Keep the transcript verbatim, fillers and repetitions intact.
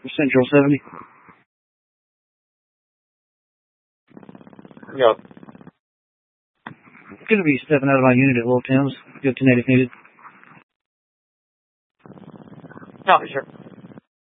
Central seventy. Yep. Gonna be stepping out of my unit at Little Thames. Go to native needed. Copy, sure.